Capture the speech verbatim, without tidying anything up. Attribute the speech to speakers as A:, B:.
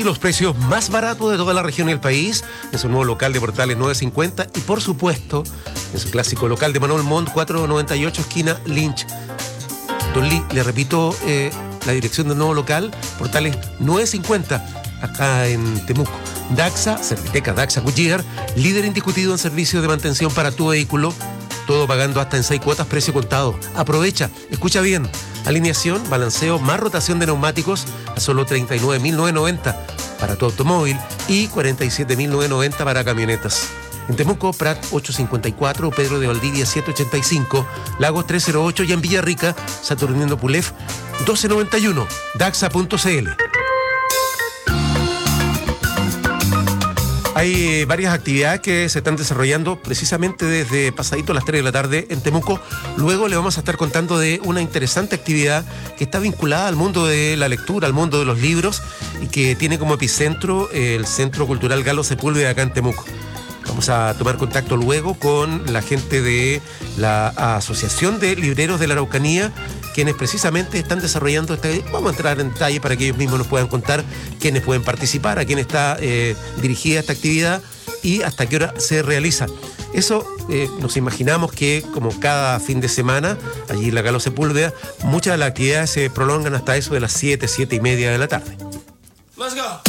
A: los precios más baratos de toda la región y el país, en su nuevo local de Portales nueve cincuenta y por supuesto en su clásico local de Manuel Montt cuatrocientos noventa y ocho esquina Lynch. Don Lee, le repito eh, la dirección del nuevo local, Portales nueve cincuenta, acá en Temuco. Daxa, Serviteca Daxa Goodyear, líder indiscutido en servicios de mantención para tu vehículo, todo pagando hasta en seis cuotas, precio contado. Aprovecha, escucha bien. Alineación, balanceo, más rotación de neumáticos a solo treinta y nueve mil novecientos noventa para tu automóvil y cuarenta y siete mil novecientos noventa para camionetas. En Temuco, Prat ochocientos cincuenta y cuatro, Pedro de Valdivia setecientos ochenta y cinco, Lagos trescientos ocho y en Villarrica, Saturnino Pulef doce noventa y uno, daxa punto c l. Hay varias actividades que se están desarrollando precisamente desde pasadito a las tres de la tarde en Temuco. Luego le vamos a estar contando de una interesante actividad que está vinculada al mundo de la lectura, al mundo de los libros y que tiene como epicentro el Centro Cultural Galo Sepúlveda acá en Temuco. Vamos a tomar contacto luego con la gente de la Asociación de Libreros de la Araucanía, quienes precisamente están desarrollando este... Vamos a entrar en detalle para que ellos mismos nos puedan contar quiénes pueden participar, a quién está eh, dirigida esta actividad y hasta qué hora se realiza. Eso eh, nos imaginamos que, como cada fin de semana, allí en la Galo Sepúlveda, muchas de las actividades se prolongan hasta eso de las siete, siete y media de la tarde.
B: Let's go.